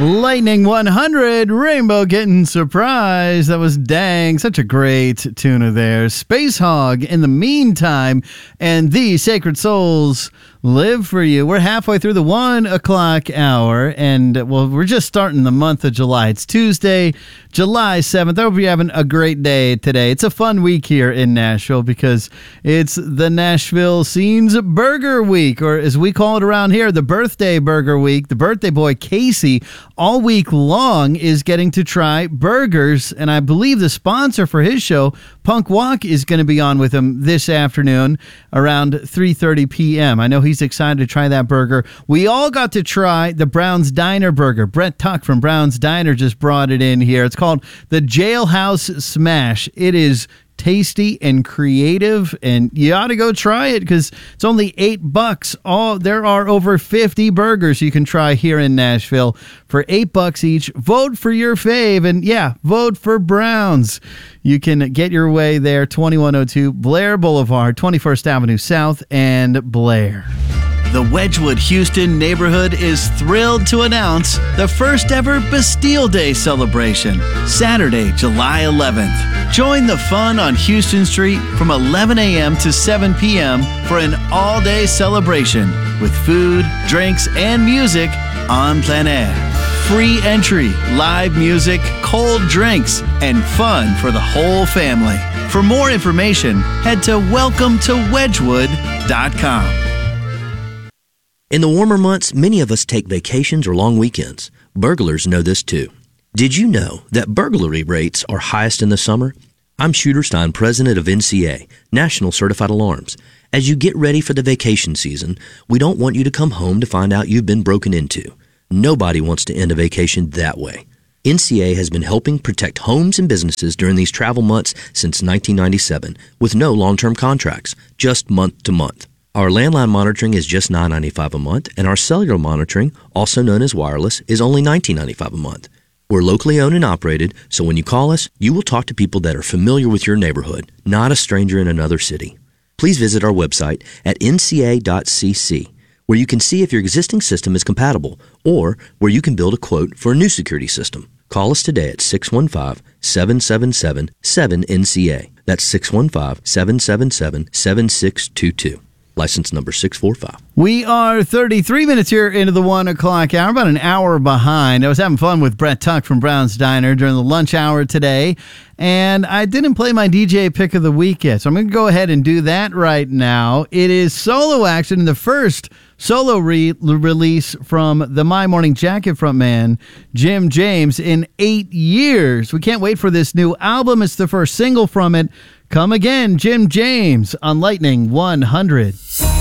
Lightning 100, Rainbow Getting Surprised. That was dang, such a great tuna there. Space Hog, In the Meantime, and The Sacred Souls, Live for You. We're halfway through the 1 o'clock hour, and well, we're just starting the month of July. It's Tuesday, July 7th. I hope you're having a great day today. It's a fun week here in Nashville because it's the Nashville Scenes Burger Week, or as we call it around here, the Birthday Burger Week. The birthday boy, Casey, all week long is getting to try burgers, and I believe the sponsor for his show, Punk Walk, is going to be on with him this afternoon around 3:30 p.m. I know he's excited to try that burger. We all got to try the Brown's Diner burger. Brett Tuck from Brown's Diner just brought it in here. It's called the Jailhouse Smash. It is tasty and creative, and you ought to go try it because it's only $8. There are over 50 burgers you can try here in Nashville for $8 each. Vote for your fave, and yeah, vote for Browns. You can get your way there, 2102 Blair Boulevard, 21st Avenue South, and Blair. The Wedgwood Houston neighborhood is thrilled to announce the first ever Bastille Day celebration, Saturday, July 11th. Join the fun on Houston Street from 11 a.m. to 7 p.m. for an all-day celebration with food, drinks, and music on plein air. Free entry, live music, cold drinks, and fun for the whole family. For more information, head to welcometowedgwood.com. In the warmer months, many of us take vacations or long weekends. Burglars know this too. Did you know that burglary rates are highest in the summer? I'm Shooter Stein, president of NCA, National Certified Alarms. As you get ready for the vacation season, we don't want you to come home to find out you've been broken into. Nobody wants to end a vacation that way. NCA has been helping protect homes and businesses during these travel months since 1997 with no long-term contracts, just month to month. Our landline monitoring is just $9.95 a month, and our cellular monitoring, also known as wireless, is only $19.95 a month. We're locally owned and operated, so when you call us, you will talk to people that are familiar with your neighborhood, not a stranger in another city. Please visit our website at nca.cc, where you can see if your existing system is compatible, or where you can build a quote for a new security system. Call us today at 615-777-7NCA. That's 615-777-7622. License number 645. We are 33 minutes here into the 1 o'clock hour, about an hour behind. I was having fun with Brett Tuck from Brown's Diner during the lunch hour today, and I didn't play my DJ pick of the week yet, so I'm going to go ahead and do that right now. It is solo action, the first solo release from the My Morning Jacket frontman, Jim James, in 8 years. We can't wait for this new album. It's the first single from it. Come again, Jim James on Lightning 100.